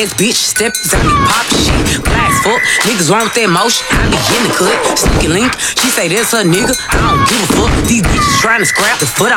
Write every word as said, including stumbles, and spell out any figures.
ass bitch, step out me pop shit. Black as fuck, niggas want that motion. I be in the cut, sneaky link. She say that's her nigga, I don't give a fuck. These bitches tryna scrap the foot.